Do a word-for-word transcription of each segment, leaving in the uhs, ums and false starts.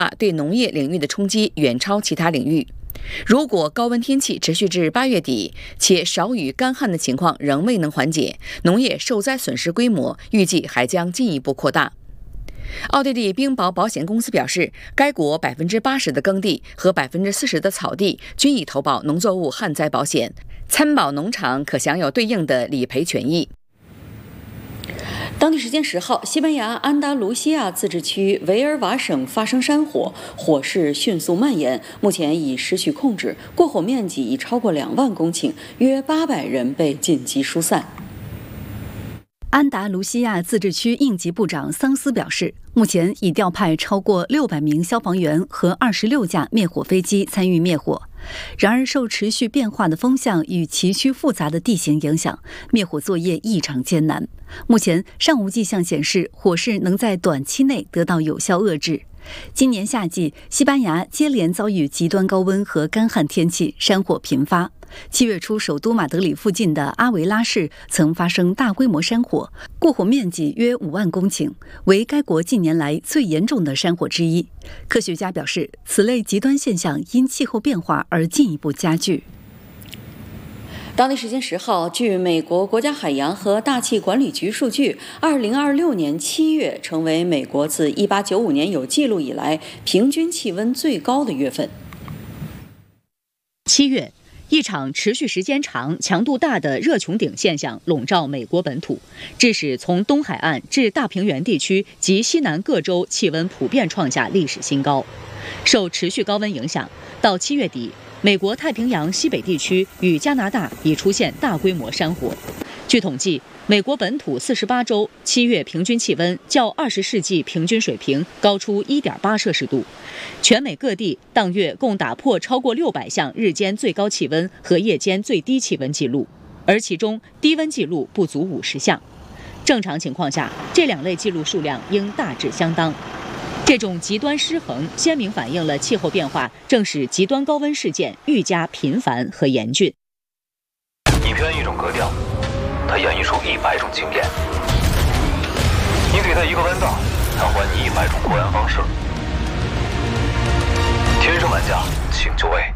对农业领域的冲击远超其他领域。如果高温天气持续至八月底，且少雨干旱的情况仍未能缓解，农业受灾损失规模预计还将进一步扩大。奥地利冰雹保险公司表示，该国百分之八十的耕地和百分之四十的草地均已投保农作物旱灾保险，参保农场可享有对应的理赔权益。当地时间十号，西班牙安达卢西亚自治区维尔瓦省发生山火，火势迅速蔓延，目前已失去控制，过火面积已超过两万公顷，约八百人被紧急疏散。 安达卢西亚自治区应急部长桑斯表示，目前已调派超过六百名消防员和二十六架灭火飞机参与灭火。然而，受持续变化的风向与崎岖复杂的地形影响，灭火作业异常艰难。目前尚无迹象显示火势能在短期内得到有效遏制。今年夏季，西班牙接连遭遇极端高温和干旱天气，山火频发。七月初，首都马德里附近的阿维拉市曾发生大规模山火，过火面积约五万公顷，为该国近年来最严重的山火之一。科学家表示，此类极端现象因气候变化而进一步加剧。 当地时间十号，据美国国家海洋和大气管理局数据，二零二六年七月成为美国自一八九五年有记录以来平均气温最高的月份。 七月，一场持续时间长、强度大的热穹顶现象笼罩美国本土，致使从东海岸至大平原地区及西南各州气温普遍创下历史新高。受持续高温影响，到七月底，美国太平洋西北地区与加拿大已出现大规模山火。据统计，美国本土四十八州七月平均气温较二十世纪平均水平高出 一点八摄氏度。全美各地当月共打破超过六百项日间最高气温和夜间最低气温记录，而其中低温记录不足五十项。正常情况下，这两类记录数量应大致相当。这种极端失衡鲜明反映了气候变化正使极端高温事件愈加频繁和严峻。 你编一种格调，它演绎出一百种经验；你给它一个弯道，它还你一百种过弯方式。天生玩家，请就位。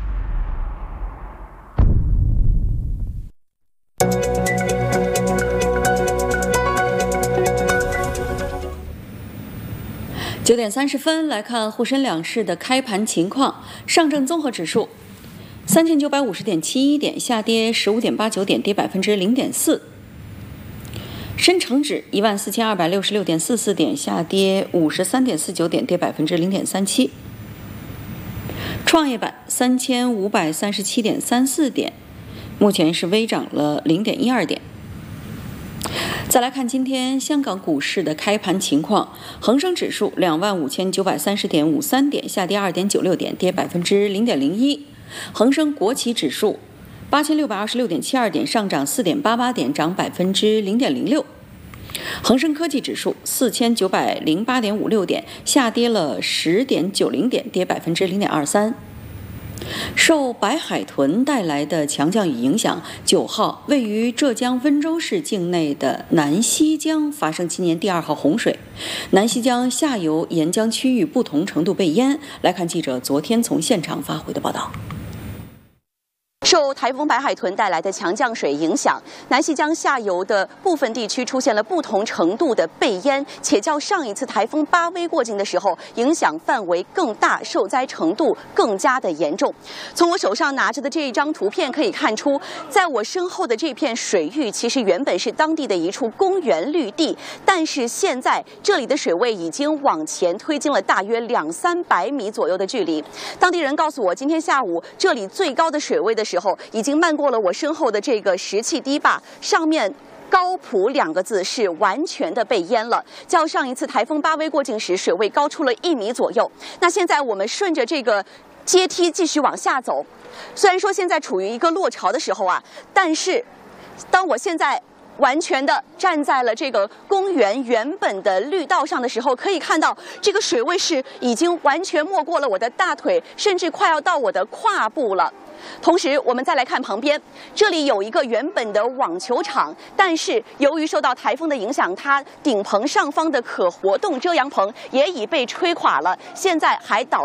九点三十分，来看沪深两市的开盘情况。上证综合指数三千九百五十点七一点，下跌十五点八九点，跌百分之零点四。深成指一万四千二百六十六点四四点，下跌五十三点四九点，跌百分之零点三七。创业板三千五百三十七点三四点，目前是微涨了零点一二点。再来看今天香港股市的开盘情况，恒生指数两万五千九百三十点五三点，下跌二点九六点，跌百分之零点零一。恒生国企指数八千六百二十六点七二点，上涨四点八八点，涨百分之零点零六。恒生科技指数四千九百零八点五六点，下跌了十点九零点，跌百分之零点二三。受白海豚带来的强降雨影响，九号位于浙江温州市境内的南溪江发生今年第二号洪水，南溪江下游沿江区域不同程度被淹。来看记者昨天从现场发回的报道。 受台风白海豚带来的强降水影响，南溪江下游的部分地区出现了不同程度的被淹，且较上一次台风巴威过境的时候，影响范围更大，受灾程度更加的严重。从我手上拿着的这一张图片可以看出，在我身后的这片水域，其实原本是当地的一处公园绿地，但是现在这里的水位已经往前推进了大约两三百米左右的距离。当地人告诉我，今天下午这里最高的水位的时候，已经漫过了我身后的这个石砌堤坝，上面高浦两个字是完全的被淹了，较上一次台风巴威过境时水位高出了一米左右。那现在我们顺着这个阶梯继续往下走，虽然说现在处于一个落潮的时候啊，但是当我现在完全的站在了这个公园原本的绿道上的时候，可以看到这个水位是已经完全没过了我的大腿，甚至快要到我的胯部了。同时，我们再来看旁边，这里有一个原本的网球场，但是由于受到台风的影响，它顶棚上方的可活动遮阳棚也已被吹垮了，现在还导